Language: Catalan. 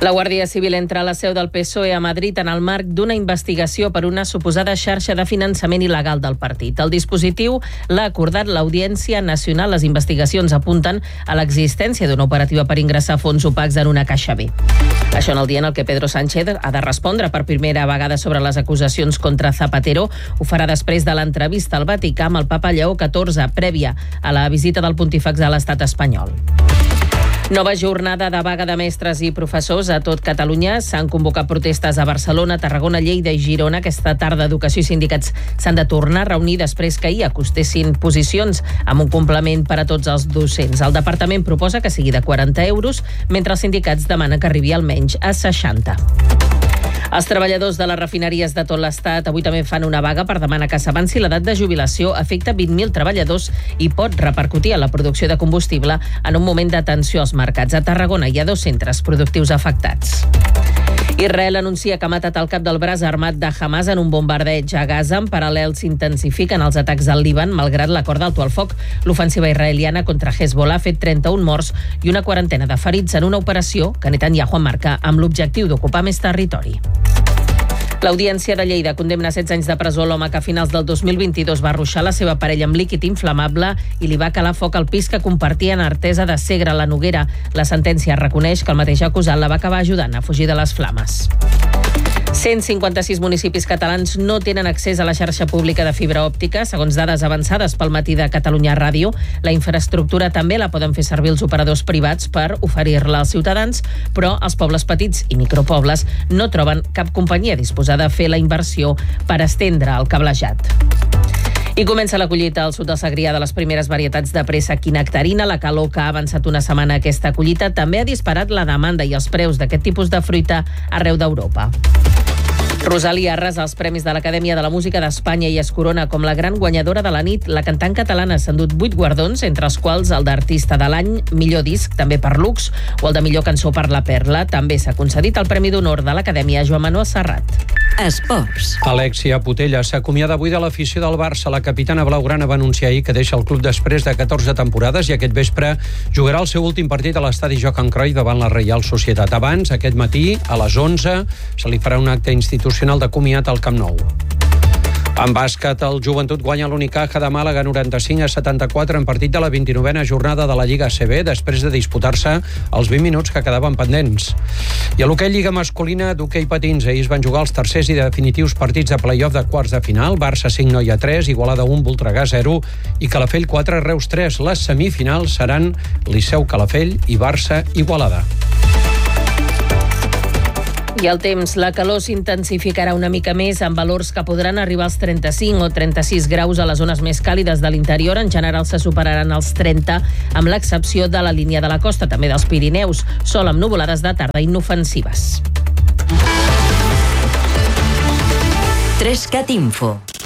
La Guàrdia Civil entra a la seu del PSOE a Madrid en el marc d'una investigació per una suposada xarxa de finançament il·legal del partit. El dispositiu l'ha acordat l'Audiència Nacional. Les investigacions apunten a l'existència d'una operativa per ingressar fons opacs en una caixa B. Això en el dia en el que Pedro Sánchez ha de respondre per primera vegada sobre les acusacions contra Zapatero. Ho farà després de l'entrevista al Vaticà amb el papa Lleó XIV, prèvia a la visita del pontífex a l'estat espanyol. Nova jornada de vaga de mestres i professors a tot Catalunya. S'han convocat protestes a Barcelona, Tarragona, Lleida i Girona. Aquesta tarda Educació i sindicats s'han de tornar a reunir després que ahir acostessin posicions amb un complement per a tots els docents. El departament proposa que sigui de 40 euros, mentre els sindicats demanen que arribi almenys a 60. Els treballadors de les refineries de tot l'Estat avui també fan una vaga per demanar que s'avanci l'edat de jubilació. Afecta 20.000 treballadors i pot repercutir en la producció de combustible en un moment de tensió als mercats. A Tarragona hi ha 2 centres productius afectats. Israel anuncia que ha matat el cap del braç armat de Hamas en un bombardeig a Gaza. En paral·lel s'intensifiquen els atacs al Líban, malgrat l'acord d'alto al foc. L'ofensiva israeliana contra Hezbollah ha fet 31 morts i una quarantena de ferits en una operació que Netanyahu emmarca amb l'objectiu d'ocupar més territori. L'Audiència de Lleida condemna a 16 anys de presó l'home que a finals del 2022 va arruixar la seva parella amb líquid inflamable i li va calar foc al pis que compartien a Artesa de Segre, la Noguera. La sentència reconeix que el mateix acusat la va acabar ajudant a fugir de les flames. 156 municipis catalans no tenen accés a la xarxa pública de fibra òptica. Segons dades avançades pel Matí de Catalunya Ràdio, la infraestructura també la poden fer servir els operadors privats per oferir-la als ciutadans, però els pobles petits i micropobles no troben cap companyia disposada a fer la inversió per estendre el cablejat. I comença la collita al sud del Segrià de les primeres varietats de préssec i nectarina. La calor que ha avançat una setmana aquesta collita també ha disparat la demanda i els preus d'aquest tipus de fruita arreu d'Europa. Rosalia arrasa els premis de l'Acadèmia de la Música d'Espanya i es corona com la gran guanyadora de la nit. La cantant catalana s'ha endut 8 guardons, entre els quals el d'Artista de l'Any, millor disc, també per Lux, o el de millor cançó per La Perla. També s'ha concedit el Premi d'Honor de l'Acadèmia a Joan Manuel Serrat. Esports. Alexia Putellas s'acomiada avui de l'afició del Barça. La capitana blaugrana va anunciar ahir que deixa el club després de 14 temporades i aquest vespre jugarà el seu últim partit a l'estadi Johan Cruyff davant la Reial Societat. Abans, aquest matí, a les 11, se li farà un acte institucional de comiat al Camp Nou. En bàsquet, el Joventut guanya l'Unicaja de Màlaga 95-74 en partit de la 29a jornada de la Lliga ACB, després de disputar-se els 20 minuts que quedaven pendents. I a l'hoquei Lliga masculina d'hoquei patins, ahir es van jugar els tercers i definitius partits de play-off de quarts de final. Barça 5, Noia 3, Igualada 1, Voltregà 0 i Calafell 4, Reus 3. Les semifinals seran Liceu Calafell i Barça Igualada. I el temps, la calor s'intensificarà una mica més amb valors que podran arribar als 35 o 36 graus a les zones més càlides de l'interior. En general se superaran els 30, amb l'excepció de la línia de la costa, també dels Pirineus. Sol amb nuvolades de tarda inofensives. 3CAT Info.